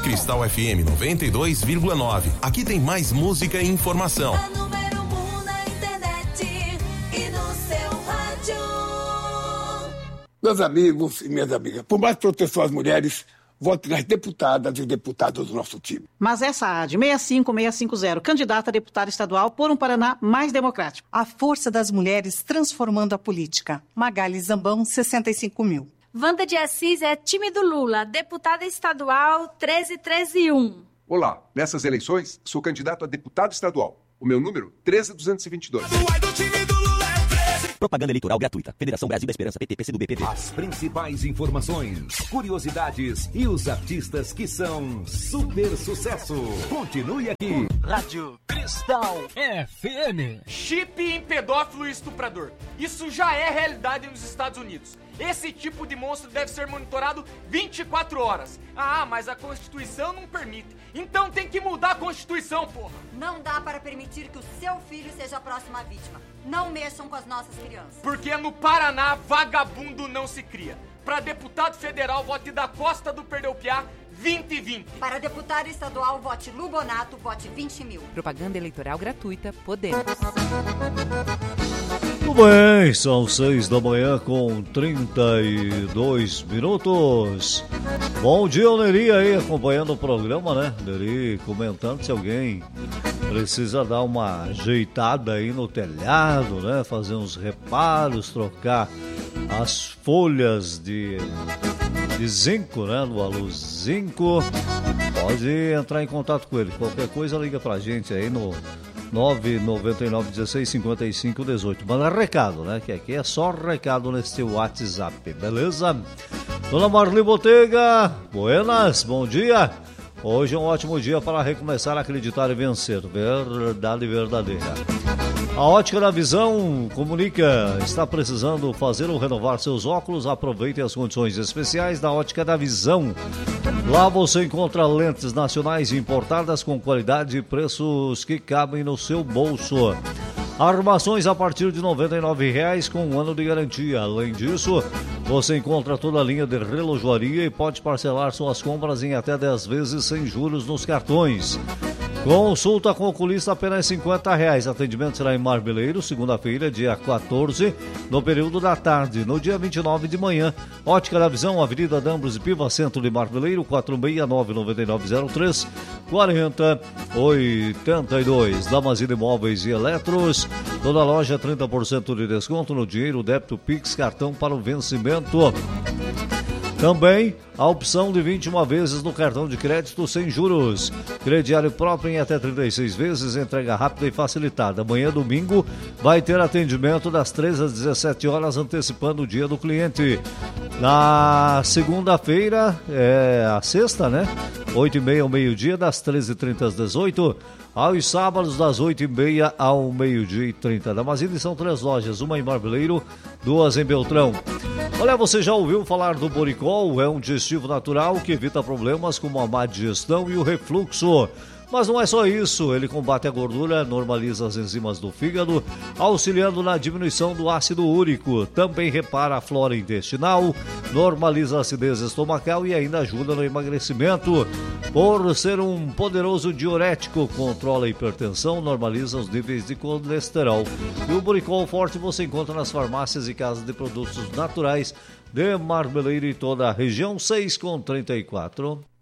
Cristal FM 92,9. Aqui tem mais música e informação. A número 1 na internet e no seu rádio. Meus amigos e minhas amigas, por mais proteção às mulheres, vote nas deputadas e deputados do nosso time. Mas essa AD 65650, candidata a deputada estadual por um Paraná mais democrático. A força das mulheres transformando a política. Magali Zambão, 65 mil. Wanda de Assis é time do Lula, deputada estadual 13101. Olá, nessas eleições sou candidato a deputado estadual. O meu número 13222. Propaganda eleitoral gratuita. Federação Brasil da Esperança, PT, PCdoB, PV. As principais informações, curiosidades e os artistas que são super sucesso. Continue aqui. Rádio Cristal FM. Chip em pedófilo e estuprador. Isso já é realidade nos Estados Unidos. Esse tipo de monstro deve ser monitorado 24 horas. Ah, mas a Constituição não permite. Então tem que mudar a Constituição, porra. Não dá para permitir que o seu filho seja a próxima vítima. Não mexam com as nossas crianças. Porque no Paraná, vagabundo não se cria. Para deputado federal, vote da Costa do Perdeu-Piá 2020. Para deputado estadual, vote Lubonato, vote 20 mil. Propaganda eleitoral gratuita, Podemos. Tudo bem, são 6 da manhã com 32 minutos. Bom dia, Neri aí, acompanhando o programa, né? Neri comentando se alguém precisa dar uma ajeitada aí no telhado, né? Fazer uns reparos, trocar as folhas de zinco, né? No aluzinco. Pode entrar em contato com ele. Qualquer coisa, liga pra gente aí no 999 16 55 18. Manda recado, né? Que aqui é só recado nesse WhatsApp, beleza? Dona Marli Botega, buenas, bom dia. Hoje é um ótimo dia para recomeçar a acreditar e vencer. Verdade verdadeira. A Ótica da Visão comunica, está precisando fazer ou renovar seus óculos? Aproveite as condições especiais da Ótica da Visão. Lá você encontra lentes nacionais importadas com qualidade e preços que cabem no seu bolso. Armações a partir de R$ 99,00 com um ano de garantia. Além disso, você encontra toda a linha de relojoaria e pode parcelar suas compras em até 10 vezes sem juros nos cartões. Consulta com oculista apenas R$ 50,00. Atendimento será em Marmeleiro, segunda-feira, dia 14, no período da tarde. No dia 29 de manhã, Ótica da Visão, Avenida Dambros e Piva, centro de Marmeleiro, 469-9903-4082. Damazina Imóveis e Eletros. Toda loja 30% de desconto no dinheiro, débito, Pix, cartão para o vencimento. Também a opção de 21 vezes no cartão de crédito sem juros. Crediário próprio em até 36 vezes, entrega rápida e facilitada. Amanhã, domingo, vai ter atendimento das 13 às 17 horas, antecipando o dia do cliente. Na segunda-feira, a sexta, né? 8h30 ao meio-dia, das 13h30 às 18h. Aos sábados, das 8h30 ao meio-dia e 30. Da Mazine são 3 lojas, uma em Marmeleiro, 2 em Beltrão. Olha, você já ouviu falar do Boricol? É um digestivo natural que evita problemas como a má digestão e o refluxo. Mas não é só isso, ele combate a gordura, normaliza as enzimas do fígado, auxiliando na diminuição do ácido úrico. Também repara a flora intestinal, normaliza a acidez estomacal e ainda ajuda no emagrecimento. Por ser um poderoso diurético, controla a hipertensão, normaliza os níveis de colesterol. E o Boricol Forte você encontra nas farmácias e casas de produtos naturais de Marmeleiro e toda a região. 6,34.